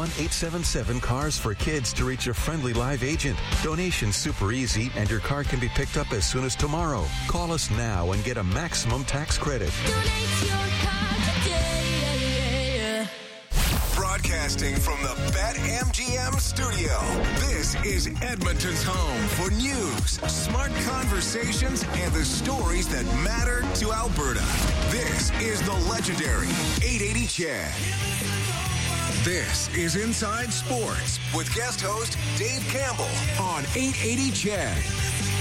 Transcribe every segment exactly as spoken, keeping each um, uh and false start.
one eight seven seven cars for kids to reach a friendly live agent. Donation's super easy, and your car can be picked up as soon as tomorrow. Call us now and get a maximum tax credit. Donate your car today. Broadcasting from the BetMGM studio, this is Edmonton's home for news, smart conversations, and the stories that matter to Alberta. This is the legendary eight eighty C H E D. This is Inside Sports with guest host Dave Campbell on eight eighty C H E D.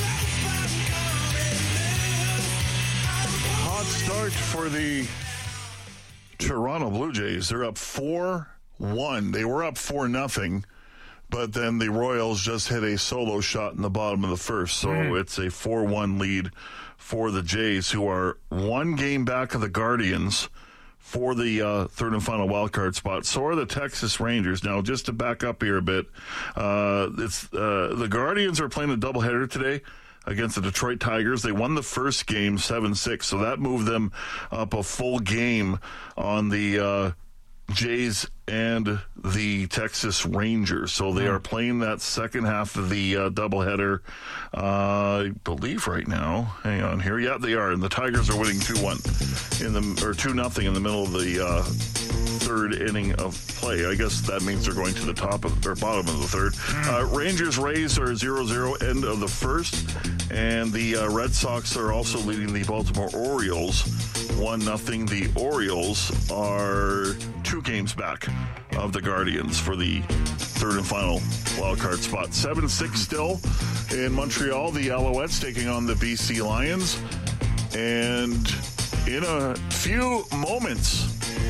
Hot start for the Toronto Blue Jays. They're up four one. They were up four nothing, but then the Royals just hit a solo shot in the bottom of the first. So mm. it's a four one lead for the Jays, who are one game back of the Guardians for the uh, third and final wildcard spot. So are the Texas Rangers. Now, just to back up here a bit, uh, it's uh, the Guardians are playing a doubleheader today against the Detroit Tigers. They won the first game seven six, so that moved them up a full game on the uh, Jays and the Texas Rangers. So they are playing that second half of the uh, doubleheader, uh, I believe right now. Hang on here. Yeah, they are. And the Tigers are winning two one in the or two nothing in the middle of the uh, third inning of play. I guess that means they're going to the top of or bottom of the third. Uh, Rangers Rays are zero zero end of the first, and the uh, Red Sox are also leading the Baltimore Orioles one nothing. The Orioles are two games back of the Guardians for the third and final wild card spot. seven six still in Montreal. The Alouettes taking on the B C Lions. And in a few moments,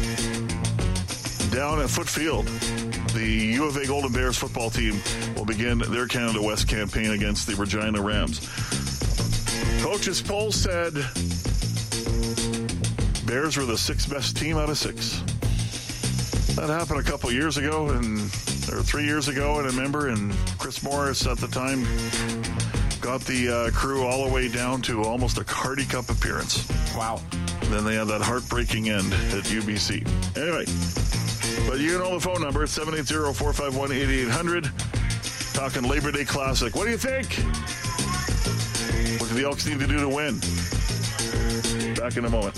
down at Foot Field, the U of A Golden Bears football team will begin their Canada West campaign against the Regina Rams. Coach's poll said Bears were the sixth best team out of six. That happened a couple years ago, and or three years ago, and I remember, and Chris Morris at the time got the uh, crew all the way down to almost a Cardi Cup appearance. Wow. Then they had that heartbreaking end at U B C. Anyway, but you know the phone number. It's seven eight zero, four five one, eight eight hundred. Talking Labor Day Classic. What do you think? What do the Elks need to do to win? Back in a moment.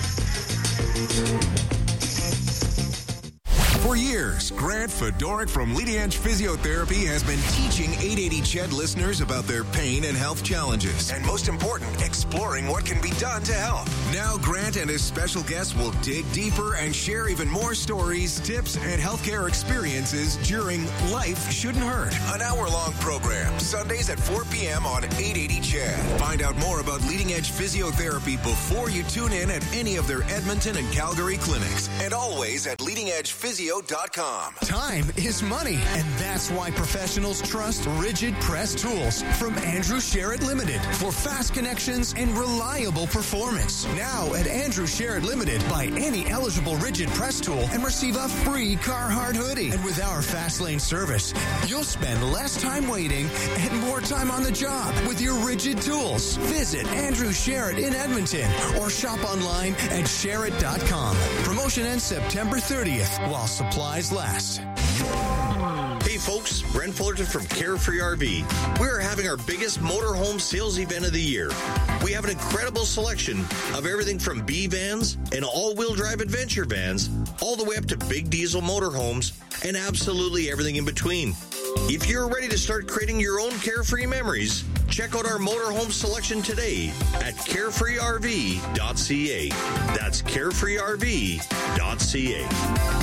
For years, Grant Fedoruk from Leading Edge Physiotherapy has been teaching eight eighty C H E D listeners about their pain and health challenges. And most important, exploring what can be done to help. Now Grant and his special guests will dig deeper and share even more stories, tips, and healthcare experiences during Life Shouldn't Hurt, an hour-long program, Sundays at four p.m. on eight eighty C H E D. Find out more about Leading Edge Physiotherapy before you tune in at any of their Edmonton and Calgary clinics, and always at leading edge physio dot com. Time is money, and that's why professionals trust Rigid Press Tools from Andrew Sherritt Limited for fast connections and reliable performance. Now at Andrew Sherritt Limited, buy any eligible Rigid Press tool and receive a free Carhartt hoodie. And with our fast lane service, you'll spend less time waiting and more time on the job with your Rigid tools. Visit Andrew Sherritt in Edmonton or shop online at sherritt dot com. Promotion ends September thirtieth while supplies last. Hey folks, Brent Fullerton from Carefree R V. We are having our biggest motorhome sales event of the year. We have an incredible selection of everything from B vans and all-wheel drive adventure vans, all the way up to big diesel motorhomes, and absolutely everything in between. If you're ready to start creating your own carefree memories, check out our motorhome selection today at carefree r v dot c a. That's carefree r v dot c a.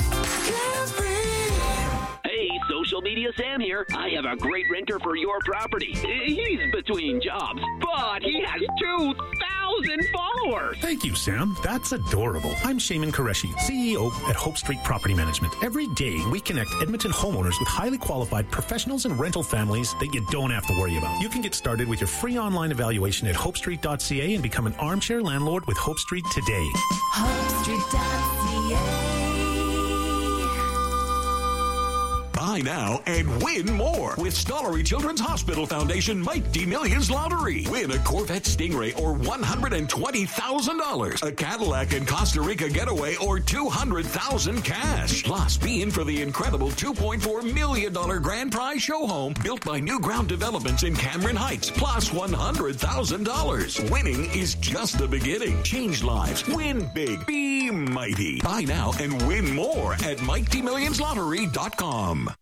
Hey, Social Media Sam here. I have a great renter for your property. He's between jobs, but he has two thousand followers. Thank you, Sam. That's adorable. I'm Shaman Qureshi, C E O at Hope Street Property Management. Every day, we connect Edmonton homeowners with highly qualified professionals and rental families that you don't have to worry about. You can get started with your free online evaluation at hope street dot c a and become an armchair landlord with Hope Street today. hope street dot c a. Buy now and win more with Stollery Children's Hospital Foundation Mighty Millions Lottery. Win a Corvette Stingray or one hundred twenty thousand dollars, a Cadillac and Costa Rica getaway or two hundred thousand dollars cash. Plus, be in for the incredible two point four million dollars grand prize show home built by New Ground Developments in Cameron Heights, plus one hundred thousand dollars. Winning is just the beginning. Change lives. Win big. Be mighty. Buy now and win more at mighty millions lottery dot com.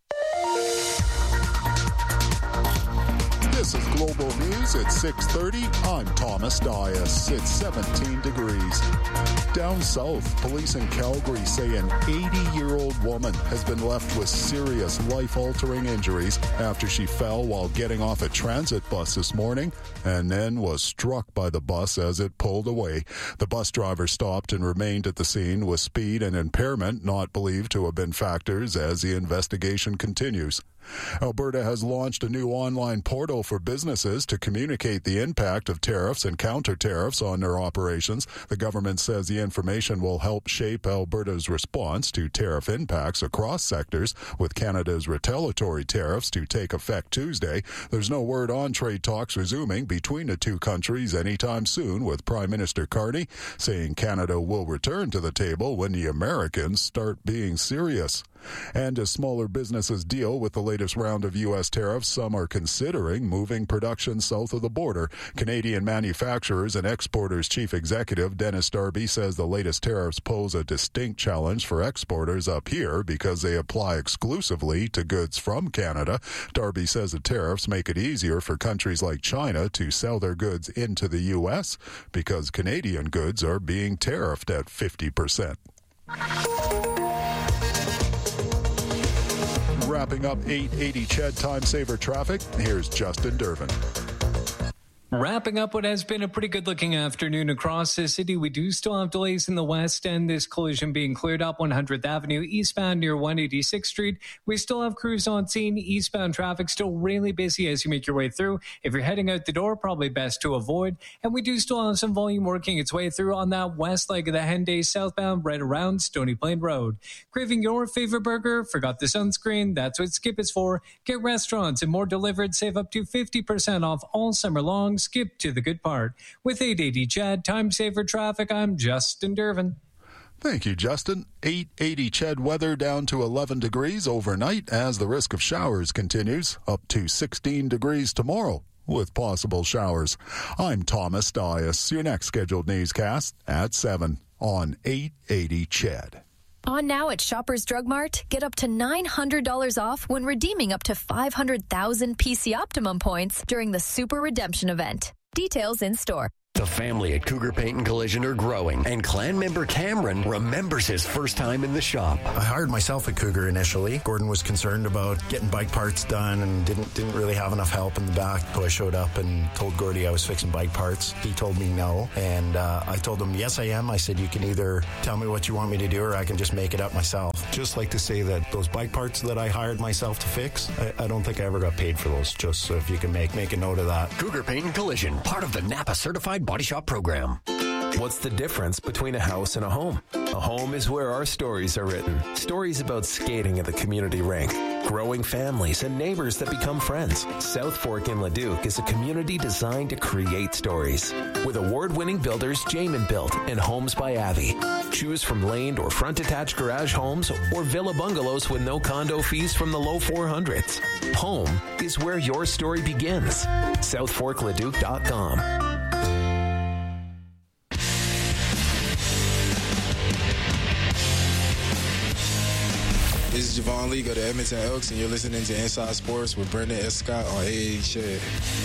This is Global News at six thirty. I'm Thomas Dias. It's seventeen degrees. Down south, police in Calgary say an eighty-year-old woman has been left with serious life-altering injuries after she fell while getting off a transit bus this morning and then was struck by the bus as it pulled away. The bus driver stopped and remained at the scene with speed and impairment not believed to have been factors as the investigation continues. Alberta has launched a new online portal for businesses to communicate the impact of tariffs and counter-tariffs on their operations. The government says the information will help shape Alberta's response to tariff impacts across sectors, with Canada's retaliatory tariffs to take effect Tuesday. There's no word on trade talks resuming between the two countries anytime soon, with Prime Minister Carney saying Canada will return to the table when the Americans start being serious. And as smaller businesses deal with the latest round of U S tariffs, some are considering moving production south of the border. Canadian Manufacturers and Exporters Chief Executive Dennis Darby says the latest tariffs pose a distinct challenge for exporters up here because they apply exclusively to goods from Canada. Darby says the tariffs make it easier for countries like China to sell their goods into the U S because Canadian goods are being tariffed at fifty percent. Wrapping up eight eighty C H E D Time Saver traffic, here's Justin Dervin. Wrapping up what has been a pretty good-looking afternoon across the city, we do still have delays in the west end. This collision being cleared up one hundredth Avenue eastbound near one eighty-sixth Street. We still have crews on scene. Eastbound traffic still really busy as you make your way through. If you're heading out the door, probably best to avoid. And we do still have some volume working its way through on that west leg of the Henday southbound right around Stony Plain Road. Craving your favorite burger? Forgot the sunscreen? That's what Skip is for. Get restaurants and more delivered. Save up to fifty percent off all summer long. Skip to the good part. With eight eighty C H E D Time Saver Traffic, I'm Justin Dervin. Thank you, Justin. eight eighty C H E D weather down to eleven degrees overnight as the risk of showers continues, up to sixteen degrees tomorrow with possible showers. I'm Thomas Dias. Your next scheduled newscast at seven on eight eighty C H E D. On now at Shoppers Drug Mart, get up to nine hundred dollars off when redeeming up to five hundred thousand P C Optimum points during the Super Redemption event. Details in store. The family at Cougar Paint and Collision are growing, and clan member Cameron remembers his first time in the shop. I hired myself at Cougar initially. Gordon was concerned about getting bike parts done and didn't didn't really have enough help in the back. So I showed up and told Gordy I was fixing bike parts. He told me no, and uh, I told him, yes, I am. I said, you can either tell me what you want me to do or I can just make it up myself. Just like to say that those bike parts that I hired myself to fix, I, I don't think I ever got paid for those, just so if you can make, make a note of that. Cougar Paint and Collision, part of the Napa Certified Body Shop program. What's the difference between a house and a home? A home is where our stories are written. Stories about skating at the community rink, growing families, and neighbors that become friends. South Fork in Leduc is a community designed to create stories. With award-winning builders Jamin Built and Homes by Avi. Choose from laned or front-attached garage homes or villa bungalows with no condo fees from the low four hundreds. Home is where your story begins. south fork leduc dot com. This is Javon Lee, go to Edmonton Elks, and you're listening to Inside Sports with Brendan S. Scott on eight eighty C H E D.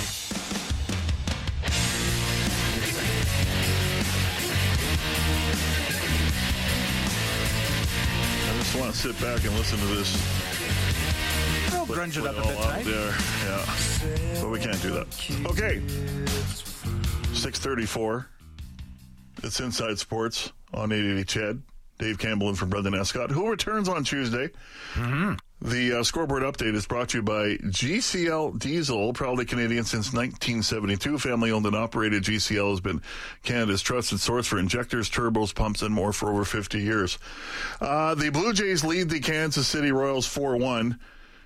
I just want to sit back and listen to this. I'll grunge it up a bit tonight. There, yeah. But we can't do that. Okay. six thirty-four. It's Inside Sports on eight eighty C H E D. Dave Campbell in from Brendan Escott, who returns on Tuesday. Mm-hmm. The uh, scoreboard update is brought to you by G C L Diesel, proudly Canadian since nineteen seventy-two. Family-owned and operated, G C L has been Canada's trusted source for injectors, turbos, pumps, and more for over fifty years. Uh, the Blue Jays lead the Kansas City Royals four one.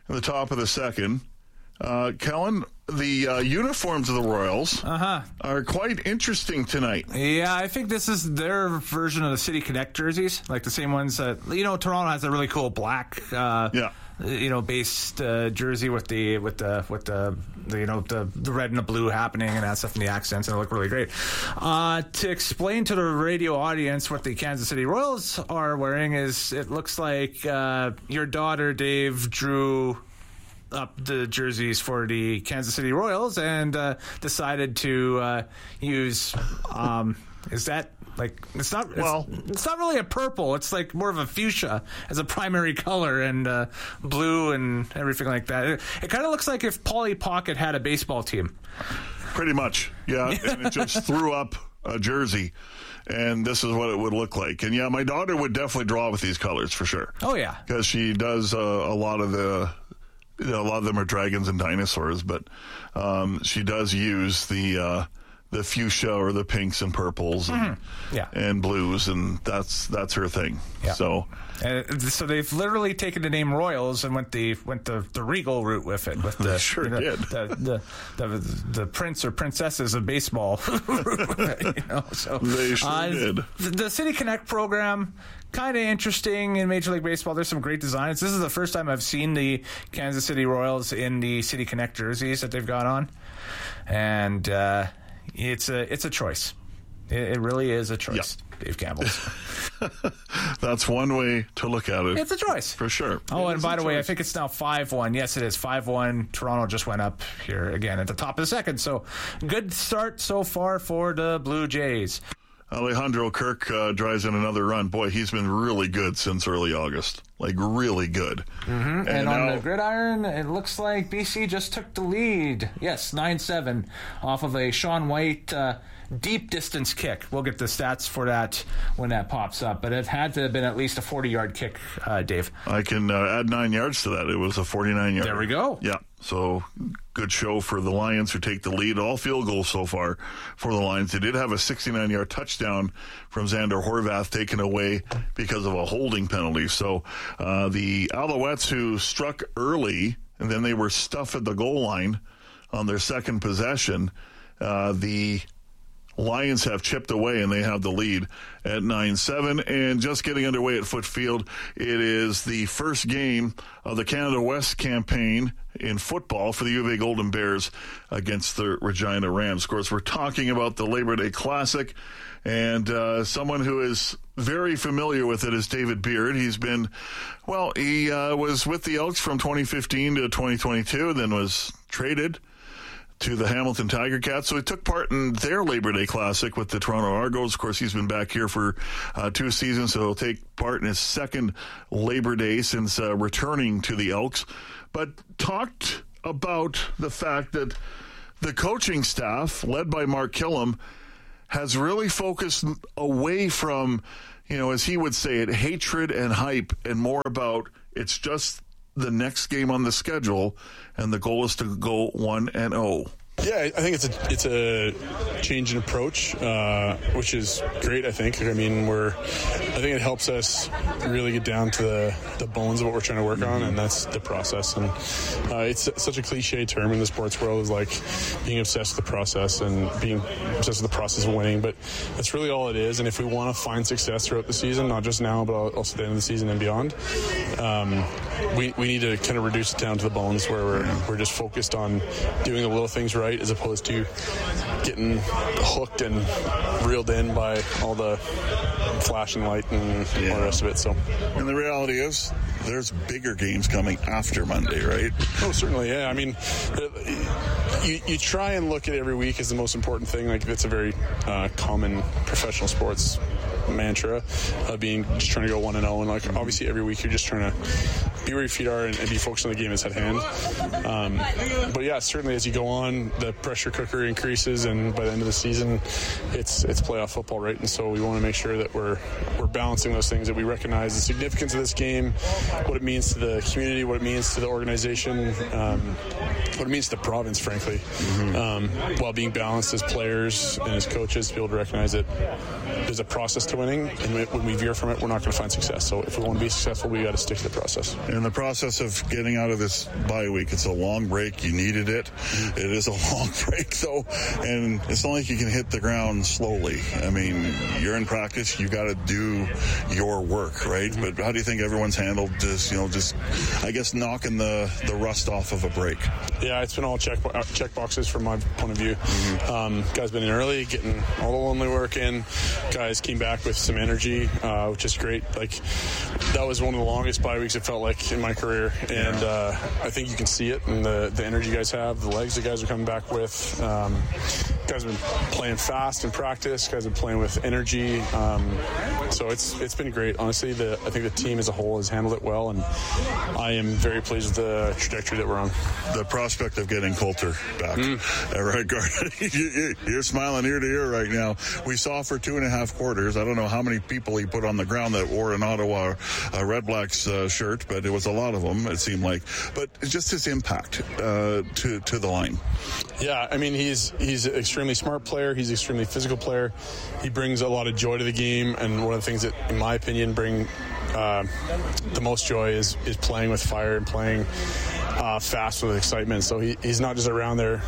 in the top of the second. Uh, Kellen, the uh, uniforms of the Royals uh-huh. are quite interesting tonight. Yeah, I think this is their version of the City Connect jerseys, like the same ones that, you know, Toronto has a really cool black, uh, yeah. you know, based uh, jersey with the with the with the, the you know the, the red and the blue happening and that stuff and the accents, and it look really great. Uh, to explain to the radio audience what the Kansas City Royals are wearing is, it looks like uh, your daughter Dave drew up the jerseys for the Kansas City Royals and uh, decided to uh, use um, is that like it's not it's, well it's not really a purple, it's like more of a fuchsia as a primary color, and uh, blue and everything like that. It, it kind of looks like if Polly Pocket had a baseball team. Pretty much, yeah. And it just threw up a jersey, and this is what it would look like. And yeah, my daughter would definitely draw with these colors for sure. Oh yeah, because she does uh, a lot of the you know, a lot of them are dragons and dinosaurs, but um, she does use the uh, the fuchsia or the pinks and purples and, mm-hmm. yeah. and blues, and that's that's her thing. Yeah. So, uh, so they've literally taken the name Royals and went the went the, the regal route with it. With the they sure you know, did. The, the, the the prince or princesses of baseball. you know, so they sure uh, did. The, the City Connect program, kind of interesting in Major League Baseball. There's some great designs. This is the first time I've seen the Kansas City Royals in the City Connect jerseys that they've got on, and uh, it's a it's a choice. It, it really is a choice, yep. Dave Campbell's. That's one way to look at it. It's a choice. For sure. Oh, it and by the choice. way, I think it's now five one. Yes, it is five one. Toronto just went up here again at the top of the second. So good start so far for the Blue Jays. Alejandro Kirk uh, drives in another run. Boy, he's been really good since early August. Like, really good. Mm-hmm. And, and on now, the gridiron, it looks like B C just took the lead. Yes, nine seven off of a Sean White uh, deep distance kick. We'll get the stats for that when that pops up. But it had to have been at least a forty-yard kick, uh, Dave. I can uh, add nine yards to that. It was a forty-nine yard. There we go. Yeah. So good show for the Lions, who take the lead. All field goals so far for the Lions. They did have a sixty-nine yard touchdown from Xander Horvath taken away because of a holding penalty. So uh, the Alouettes, who struck early, and then they were stuffed at the goal line on their second possession, uh, the Lions have chipped away, and they have the lead at nine seven. And just getting underway at Foot Field, it is the first game of the Canada West campaign in football for the U of A Golden Bears against the Regina Rams. Of course, we're talking about the Labor Day Classic, and uh, someone who is very familiar with it is David Beard. He's been, well, he uh, was with the Elks from twenty fifteen to twenty twenty-two, then was traded to the Hamilton Tiger Cats. So he took part in their Labor Day Classic with the Toronto Argos. Of course, he's been back here for uh, two seasons, so he'll take part in his second Labor Day since uh, returning to the Elks. But talked about the fact that the coaching staff, led by Mark Killam, has really focused away from, you know, as he would say it, hatred and hype, and more about it's just the next game on the schedule, and the goal is to go one and oh. Yeah, I think it's a it's a change in approach, uh, which is great. I think. I mean, we're. I think it helps us really get down to the, the bones of what we're trying to work on, and that's the process. And uh, it's such a cliche term in the sports world, is like being obsessed with the process and being obsessed with the process of winning. But that's really all it is. And if we want to find success throughout the season, not just now, but also at the end of the season and beyond, um, we we need to kind of reduce it down to the bones, where we're we're just focused on doing the little things right, as opposed to getting hooked and reeled in by all the flashing light and yeah. all the rest of it. So, and the reality is, there's bigger games coming after Monday, right? Oh, certainly, yeah. I mean, you you try and look at every week as the most important thing. Like, it's a very uh, common professional sports mantra, uh, being just trying to go one and zero, and like obviously every week you're just trying to be where your feet are and, and be focused on the game that's at hand. Um, but yeah, certainly as you go on, the pressure cooker increases, and by the end of the season, it's it's playoff football, right? And so we want to make sure that we're we're balancing those things, that we recognize the significance of this game, what it means to the community, what it means to the organization, um, what it means to the province, frankly, mm-hmm. um, while being balanced as players and as coaches, to be able to recognize that there's a process to to winning, and when we veer from it, we're not going to find success. So if we want to be successful, we got to stick to the process. In the process of getting out of this bye week, it's a long break. You needed it. Mm-hmm. It is a long break, though, and it's not like you can hit the ground slowly. I mean, you're in practice. You got to do your work, right? Mm-hmm. But how do you think everyone's handled just, you know, just, I guess, knocking the, the rust off of a break? Yeah, it's been all check, uh, check boxes from my point of view. Mm-hmm. Um, guys been in early, getting all the lonely work in. Guys came back with some energy, uh, which is great. Like, that was one of the longest bye weeks it felt like in my career, and uh, I think you can see it in the, the energy you guys have, the legs the guys are coming back with. Um, guys have been playing fast in practice. Guys have been playing with energy. Um, so it's it's been great. Honestly, the, I think the team as a whole has handled it well, and I am very pleased with the trajectory that we're on. The prospect of getting Coulter back. Mm. All right, Gordon, you're smiling ear to ear right now. We saw for two and a half quarters, I don't know how many people he put on the ground that wore an Ottawa uh, Red Blacks uh, shirt, but it was a lot of them, it seemed like. But just his impact uh, to, to the line. Yeah, I mean, he's he's an extremely smart player. He's an extremely physical player. He brings a lot of joy to the game, and one of the things that, in my opinion, bring uh, the most joy is, is playing with fire and playing uh, fast with excitement. So he, he's not just around there,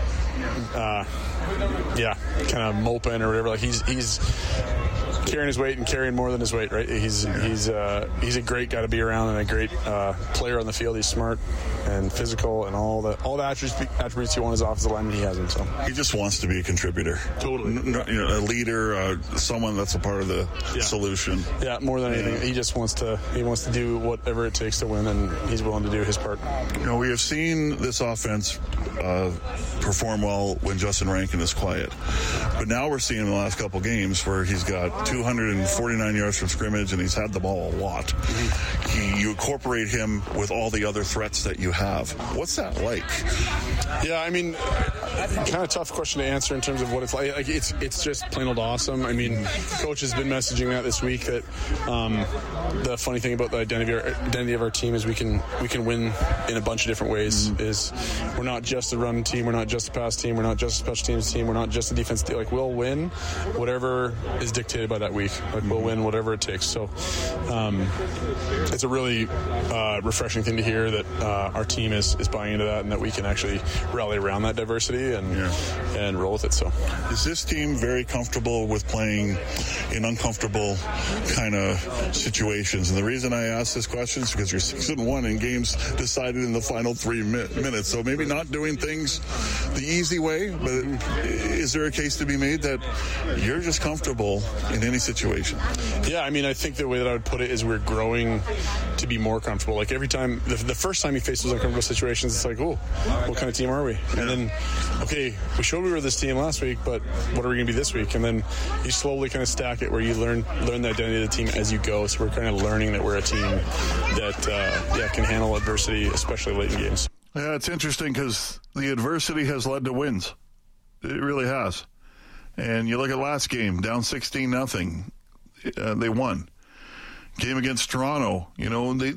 uh, yeah, kind of moping or whatever. Like he's he's carrying his weight and carrying more than his weight, right? He's he's uh, he's a great guy to be around and a great uh, player on the field. He's smart and physical and all the all the attributes, attributes you want as an offensive lineman, he has him. So he just wants to be a contributor, totally, N- you know, a leader, uh, someone that's a part of the yeah. solution. Yeah, more than anything, yeah. he just wants to he wants to do whatever it takes to win, and he's willing to do his part. You know, we have seen this offense uh, perform well when Justin Rankin is quiet, but now we're seeing in the last couple games where he's got two hundred forty-nine yards from scrimmage and he's had the ball a lot. Mm-hmm. He, you incorporate him with all the other threats that you have. What's that like? Yeah, I mean, kind of tough question to answer in terms of what it's like. Like it's it's just plain old awesome. I mean, coach has been messaging that this week that um, the funny thing about the identity of, our, identity of our team is we can we can win in a bunch of different ways. Mm-hmm. Is we're not just a run team, we're not just a pass team, we're not just a special teams team, we're not just a defense team. Like we'll win whatever is dictated by that week. Like we'll win whatever it takes. So um, it's a really uh, refreshing thing to hear that uh, our team is, is buying into that and that we can actually rally around that diversity and yeah. and roll with it. So is this team very comfortable with playing in uncomfortable kind of situations? And the reason I ask this question is because you're six and one in games decided in the final three mi- minutes. So maybe not doing things the easy way, but is there a case to be made that you're just comfortable in any situation? Yeah, I mean, I think the way that I would put it is we're growing to be more comfortable. Like every time, the, the first time you face those uncomfortable situations, it's like, oh, what kind of team are we? And then, okay, we showed we were this team last week, but what are we going to be this week? And then you slowly kind of stack it where you learn learn the identity of the team as you go. So we're kind of learning that we're a team that uh, yeah can handle adversity, especially late in games. Yeah, it's interesting because the adversity has led to wins. It really has. And you look at last game, down sixteen nothing. Uh, they won. Game against Toronto, you know, they